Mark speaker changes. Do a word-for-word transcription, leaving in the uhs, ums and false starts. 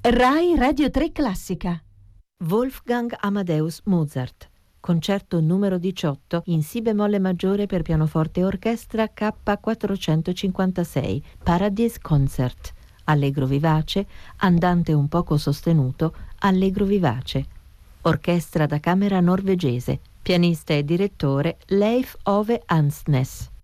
Speaker 1: Rai Radio tre Classica.
Speaker 2: Wolfgang Amadeus Mozart, concerto numero diciotto in Si bemolle maggiore per pianoforte e orchestra K quattrocentocinquantasei, Paradise Concert, allegro vivace, andante un poco sostenuto, allegro vivace. Orchestra da camera norvegese, pianista e direttore Leif Ove Ansnes.